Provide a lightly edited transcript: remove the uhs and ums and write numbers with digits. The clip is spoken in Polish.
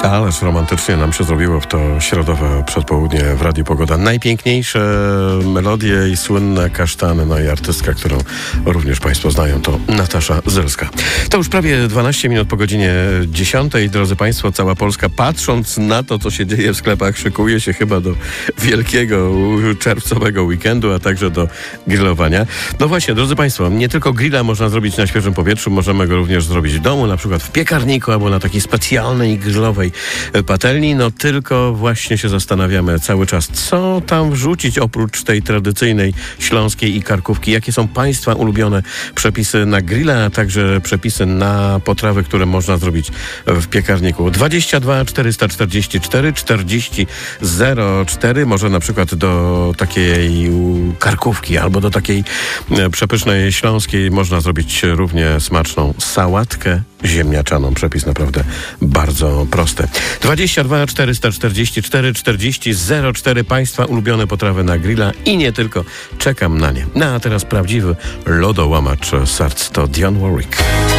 Ależ romantycznie nam się zrobiło w to środowe przedpołudnie w Radiu Pogoda. Najpiękniejsze melodie i słynne kasztany, no i artystka, którą również Państwo znają, to Natasza Zelska. To już prawie 12 minut po godzinie 10. Drodzy Państwo, cała Polska, patrząc na to, co się dzieje w sklepach, szykuje się chyba do wielkiego czerwcowego weekendu, a także do grillowania. No właśnie, drodzy Państwo, nie tylko grilla można zrobić na świeżym powietrzu, możemy go również zrobić w domu, na przykład w piekarniku albo na takiej specjalnej grillowej patelni. No tylko właśnie się zastanawiamy cały czas, co tam wrzucić oprócz tej tradycyjnej śląskiej i karkówki. Jakie są Państwa ulubione przepisy na grilla, a także przepisy na potrawy, które można zrobić w piekarniku. 22 444 40 04. Może na przykład do takiej karkówki albo do takiej przepysznej śląskiej można zrobić równie smaczną sałatkę ziemniaczaną. Przepis naprawdę bardzo prosty. 22 444 40 04. Państwa ulubione potrawy na grilla i nie tylko. Czekam na nie. No a teraz prawdziwy lodołamacz serc to Dionne Warwick.